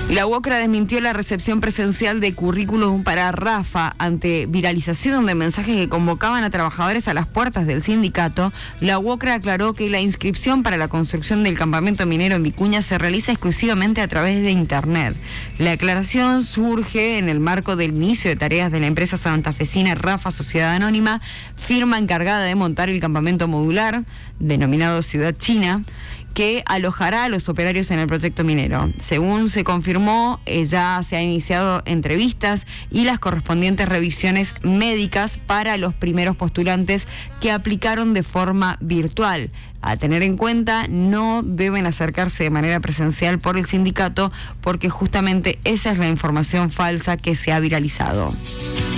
La UOCRA desmintió la recepción presencial de currículum para Rafa ante viralización de mensajes que convocaban a trabajadores a las puertas del sindicato. La UOCRA aclaró que la inscripción para la construcción del campamento minero en Vicuña se realiza exclusivamente a través de Internet. La aclaración surge en el marco del inicio de tareas de la empresa santafesina Rafa Sociedad Anónima, firma encargada de montar el campamento modular, denominado Ciudad China, que alojará a los operarios en el proyecto minero. Según se confirmó, ya se han iniciado entrevistas y las correspondientes revisiones médicas para los primeros postulantes que aplicaron de forma virtual. A tener en cuenta, no deben acercarse de manera presencial por el sindicato porque justamente esa es la información falsa que se ha viralizado.